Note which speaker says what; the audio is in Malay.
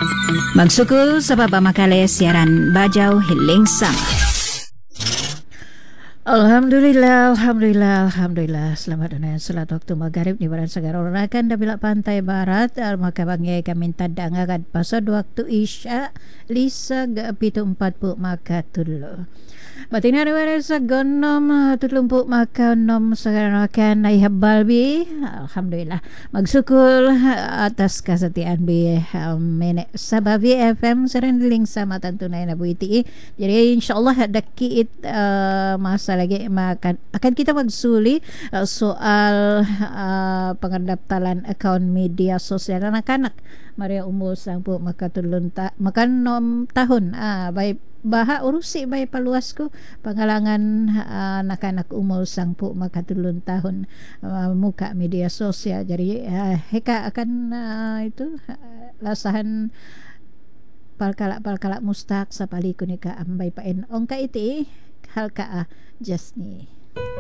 Speaker 1: Magsukul sa papamakali siaran Bajau Hiling Sama. Alhamdulillah. Selamat dan salat waktu maghrib di barat segara orakan dabila pantai barat maka bangai kami tadang agad pasal waktu isya lisa gapitu 40 maka tulu. Batina riwara sa gonom tutlumpuk maka nom sagarakan ay habalbi. Alhamdulillah. Magsukul atas kesetiaan bi menek sababi FM serindiling sama tantunay na buiti. Jadi insyaallah dakit masa lagi akan kita magsuli soal pengedaftaran akaun media sosial anak-anak Maria umur sangpu maka tulun makan 6 tahun baik baha urusi baik paluasku penghalangan anak-anak umur sangpu maka tulun tahun muka media sosial jadi heka akan itu lasahan palkalak mustaq sapali kunika ambay paen ongka iti hal ka jasni